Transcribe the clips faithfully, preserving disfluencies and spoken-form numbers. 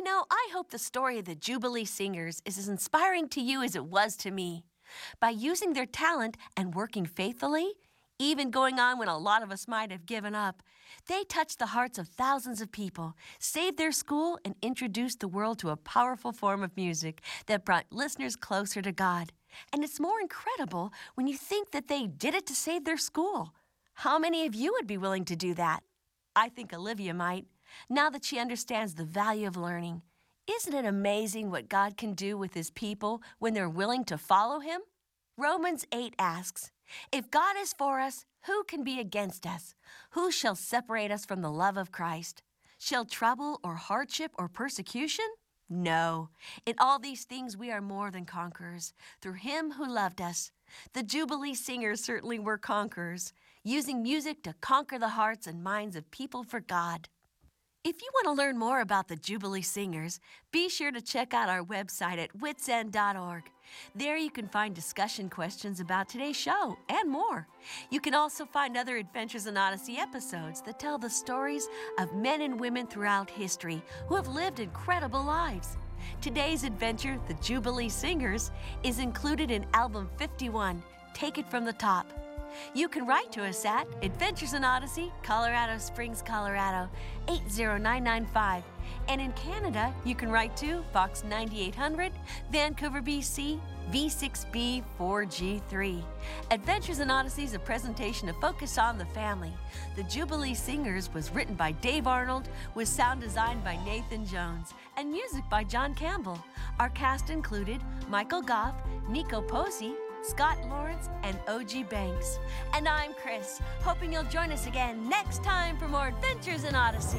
You know, I hope the story of the Jubilee Singers is as inspiring to you as it was to me. By using their talent and working faithfully, even going on when a lot of us might have given up, they touched the hearts of thousands of people, saved their school, and introduced the world to a powerful form of music that brought listeners closer to God. And it's more incredible when you think that they did it to save their school. How many of you would be willing to do that? I think Olivia might, now that she understands the value of learning. Isn't it amazing what God can do with His people when they're willing to follow Him? Romans eight asks, "If God is for us, who can be against us? Who shall separate us from the love of Christ? Shall trouble or hardship or persecution? No. In all these things we are more than conquerors, through Him who loved us." The Jubilee Singers certainly were conquerors, using music to conquer the hearts and minds of people for God. If you want to learn more about the Jubilee Singers, be sure to check out our website at wits end dot org. There you can find discussion questions about today's show and more. You can also find other Adventures in Odyssey episodes that tell the stories of men and women throughout history who have lived incredible lives. Today's adventure, the Jubilee Singers, is included in Album fifty-one, Take It From the Top. You can write to us at Adventures in Odyssey, Colorado Springs, Colorado, eight zero nine nine five. And in Canada, you can write to Box ninety-eight hundred, Vancouver, B C, V six B four G three. Adventures in Odyssey is a presentation of Focus on the Family. The Jubilee Singers was written by Dave Arnold, with sound designed by Nathan Jones, and music by John Campbell. Our cast included Michael Goff, Nico Posey, Scott Lawrence, and O G Banks. And I'm Chris, hoping you'll join us again next time for more Adventures in Odyssey.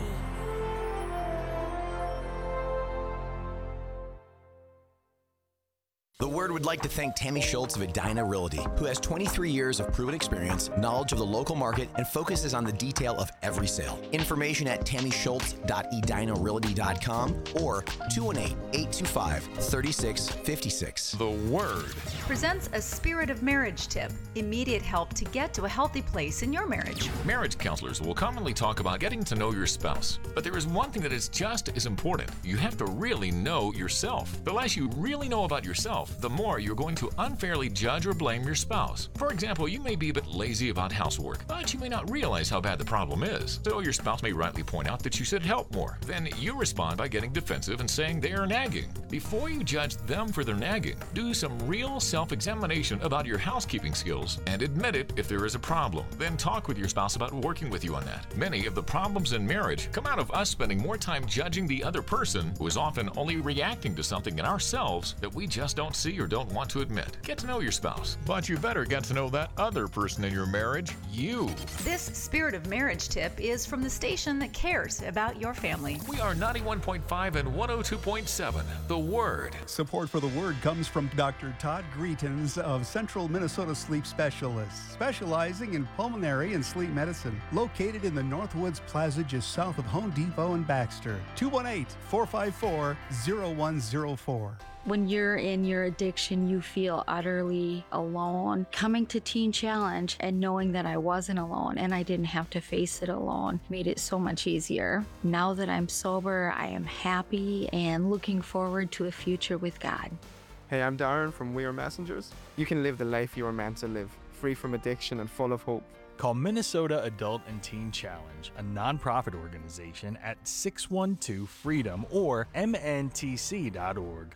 The Word would like to thank Tammy Schultz of Edina Realty, who has twenty-three years of proven experience, knowledge of the local market, and focuses on the detail of every sale. Information at tammy schultz dot edina realty dot com or two one eight, eight two five, three six five six. The Word presents a Spirit of Marriage tip, immediate help to get to a healthy place in your marriage. Marriage counselors will commonly talk about getting to know your spouse, but there is one thing that is just as important. You have to really know yourself. The less you really know about yourself, the more you're going to unfairly judge or blame your spouse. For example, you may be a bit lazy about housework, but you may not realize how bad the problem is. So your spouse may rightly point out that you should help more. Then you respond by getting defensive and saying they are nagging. Before you judge them for their nagging, do some real self-examination about your housekeeping skills and admit it if there is a problem. Then talk with your spouse about working with you on that. Many of the problems in marriage come out of us spending more time judging the other person, who is often only reacting to something in ourselves that we just don't see or don't want to admit. Get to know your spouse, but you better get to know that other person in your marriage, you. This Spirit of Marriage tip is from the station that cares about your family. We are ninety-one point five and one oh two point seven, The Word. Support for The Word comes from Doctor Todd Greetens of Central Minnesota Sleep Specialists, specializing in pulmonary and sleep medicine. Located in the Northwoods Plaza just south of Home Depot and Baxter. two one eight, four five four, zero one zero four. When you're in your addiction, you feel utterly alone. Coming to Teen Challenge and knowing that I wasn't alone and I didn't have to face it alone made it so much easier. Now that I'm sober, I am happy and looking forward to a future with God. Hey, I'm Darren from We Are Messengers. You can live the life you were meant to live, free from addiction and full of hope. Call Minnesota Adult and Teen Challenge, a nonprofit organization, at six one two freedom or M N T C dot org.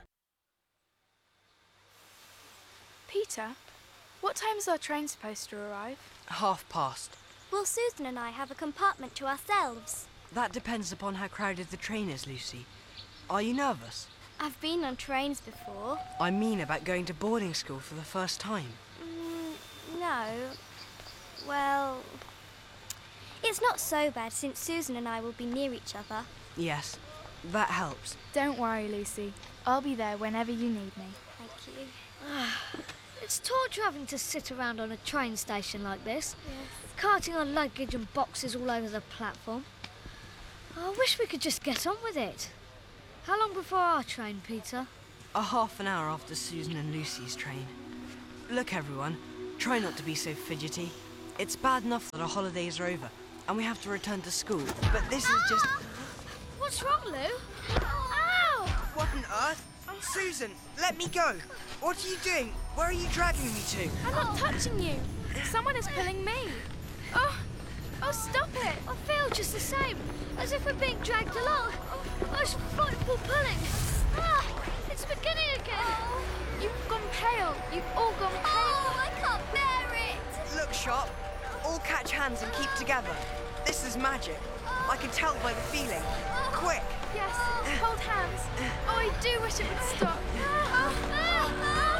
Peter, what time is our train supposed to arrive? Half past. Will Susan and I have a compartment to ourselves? That depends upon how crowded the train is, Lucy. Are you nervous? I've been on trains before. I mean about going to boarding school for the first time. Mm, no. Well, it's not so bad since Susan and I will be near each other. Yes, that helps. Don't worry, Lucy. I'll be there whenever you need me. Thank you. It's torture having to sit around on a train station like this, Yes. carting on luggage and boxes all over the platform. I wish we could just get on with it. How long before our train, Peter? A half an hour after Susan and Lucy's train. Look, everyone, try not to be so fidgety. It's bad enough that our holidays are over and we have to return to school, but this is just... What's wrong, Lou? Ah! What on earth? Susan, let me go. What are you doing? Where are you dragging me to? I'm not touching you. Someone is pulling me. Oh, oh, stop it. I feel just the same, as if we're being dragged along. I was frightful pulling. Ah, it's beginning again. You've gone pale. You've all gone pale. Oh, I can't bear it. Look, Sharp. All catch hands and keep together. This is magic. I can tell by the feeling. Quick. Yes, hold hands. Oh, I do wish it would stop.